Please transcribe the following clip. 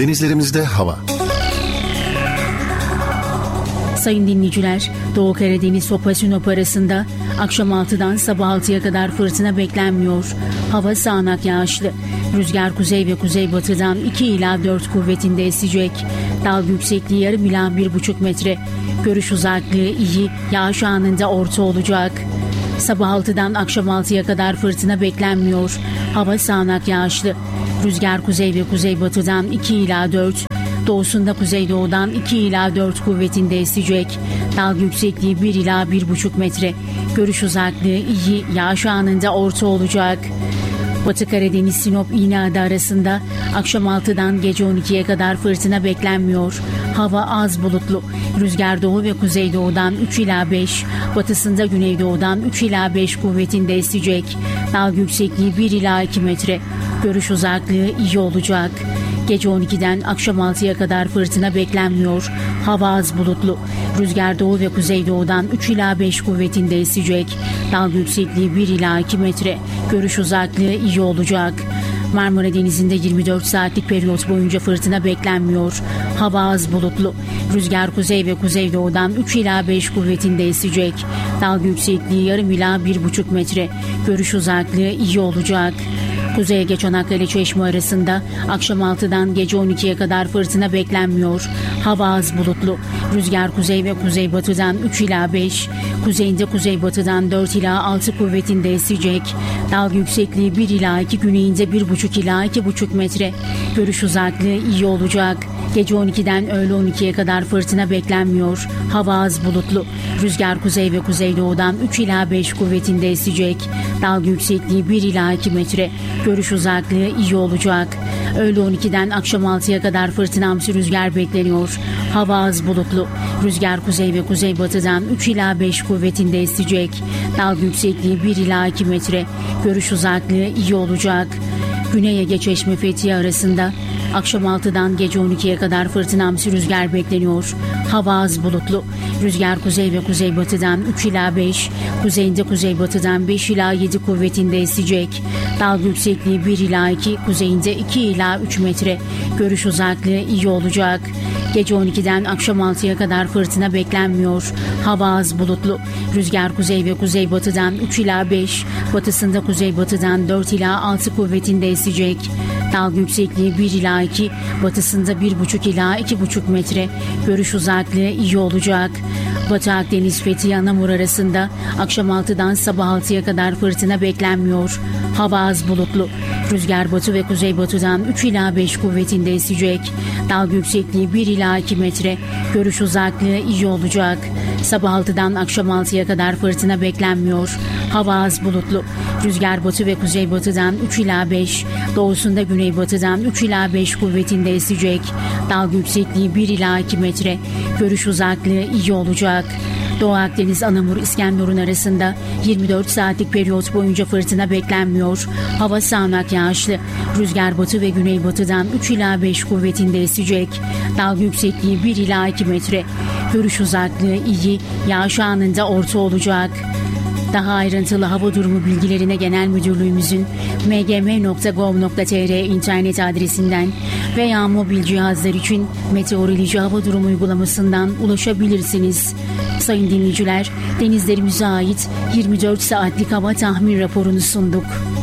Denizlerimizde hava. Sayın dinleyiciler, Doğu Karadeniz Sopa Sinop arasında akşam 6'dan sabah 6'ya kadar fırtına beklenmiyor. Hava sağanak yağışlı. Rüzgar kuzey ve kuzeybatıdan 2 ila 4 kuvvetinde esecek. Dalga yüksekliği yarım ila 1,5 metre. Görüş uzaklığı iyi, yağış anında orta olacak. Sabah 6'dan akşam 6'ya kadar fırtına beklenmiyor. Hava sağanak yağışlı. Rüzgar kuzey ve kuzeybatıdan 2 ila 4, doğusunda kuzeydoğudan 2 ila 4 kuvvetinde esecek. Dalga yüksekliği 1 ila 1,5 metre. Görüş uzaklığı iyi, yağış anında orta olacak. Batı Karadeniz Sinop İğneada arasında akşam 6'dan gece 12'ye kadar fırtına beklenmiyor. Hava az bulutlu. Rüzgar doğu ve kuzeydoğudan 3 ila 5, batısında güneydoğudan 3 ila 5 kuvvetinde esecek. Dalga yüksekliği 1 ila 2 metre. Görüş uzaklığı iyi olacak. Gece 12'den akşam 6'ya kadar fırtına beklenmiyor. Hava az bulutlu. Rüzgar doğu ve kuzeydoğudan 3 ila 5 kuvvetinde esecek. Dalga yüksekliği 1 ila 2 metre. Görüş uzaklığı iyi olacak. Marmara Denizi'nde 24 saatlik periyot boyunca fırtına beklenmiyor. Hava az bulutlu. Rüzgar kuzey ve kuzeydoğudan 3 ila 5 kuvvetinde esecek. Dalga yüksekliği yarım ila 1,5 metre. Görüş uzaklığı iyi olacak. Kuzey Ege Çanakkale Çeşme arasında akşam 6'dan gece 12'ye kadar fırtına beklenmiyor. Hava az bulutlu. Rüzgar kuzey ve kuzeybatıdan 3 ila 5, kuzeyinde kuzeybatıdan 4 ila 6 kuvvetinde esecek. Dalga yüksekliği 1 ila 2, güneyinde 1,5 ila 2,5 metre. Görüş uzaklığı iyi olacak. Gece 12'den öğle 12'ye kadar fırtına beklenmiyor. Hava az bulutlu. Rüzgar kuzey ve kuzeydoğudan 3 ila 5 kuvvetinde esecek. Dalga yüksekliği 1 ila 2 metre. Görüş uzaklığı iyi olacak. Öğle 12'den akşam 6'ya kadar fırtınamsı rüzgar bekleniyor. Hava az bulutlu. Rüzgar kuzey ve kuzeybatıdan 3 ila 5 kuvvetinde esecek. Dalga yüksekliği 1 ila 2 metre. Görüş uzaklığı iyi olacak. Güney Ege Çeşme Fethiye arasında akşam 6'dan gece 12'ye kadar fırtınamsı rüzgar bekleniyor. Hava az bulutlu. Rüzgar kuzey ve kuzeybatıdan 3 ila 5, kuzeyinde kuzeybatıdan 5 ila 7 kuvvetinde esecek. Dalga yüksekliği 1 ila 2, kuzeyinde 2 ila 3 metre. Görüş uzaklığı iyi olacak. Gece 12'den akşam 6'ya kadar fırtına beklenmiyor. Hava az bulutlu. Rüzgar kuzey ve kuzeybatıdan 3 ila 5, batısında kuzeybatıdan 4 ila 6 kuvvetinde esecek. Dalga yüksekliği 1 ila 2, batısında 1,5 ila 2,5 metre. Görüş uzaklığı iyi olacak. Batı Akdeniz Fethiye Anamur arasında akşam 6'dan sabah 6'ya kadar fırtına beklenmiyor. Hava az bulutlu. Rüzgar batı ve kuzeybatıdan 3 ila 5 kuvvetinde esecek. Dalga yüksekliği 1 ila 2 metre. Görüş uzaklığı iyi olacak. Sabah 6'dan akşam 6'ya kadar fırtına beklenmiyor. Hava az bulutlu. Rüzgar batı ve kuzeybatıdan 3 ila 5, doğusunda güneybatıdan 3 ila 5 kuvvetinde esecek. Dalga yüksekliği 1 ila 2 metre. Görüş uzaklığı iyi olacak. Doğu Akdeniz Anamur İskenderun arasında 24 saatlik periyot boyunca fırtına beklenmiyor. Hava sağanak yağışlı. Rüzgar batı ve güneybatıdan 3 ila 5 kuvvetinde esecek. Dalga yüksekliği 1 ila 2 metre. Görüş uzaklığı iyi, yağış anında orta olacak. Daha ayrıntılı hava durumu bilgilerine Genel Müdürlüğümüzün mgm.gov.tr internet adresinden veya mobil cihazlar için meteoroloji hava durumu uygulamasından ulaşabilirsiniz. Sayın dinleyiciler, denizlerimize ait 24 saatlik hava tahmin raporunu sunduk.